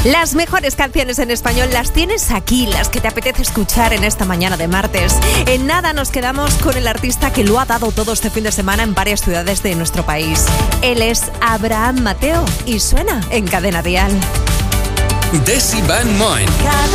Las mejores canciones en español las tienes aquí, las que te apetece escuchar en esta mañana de martes. En nada nos quedamos con el artista que lo ha dado todo este fin de semana en varias ciudades de nuestro país. Él es Abraham Mateo y suena en Cadena Dial. Desi Van Moen.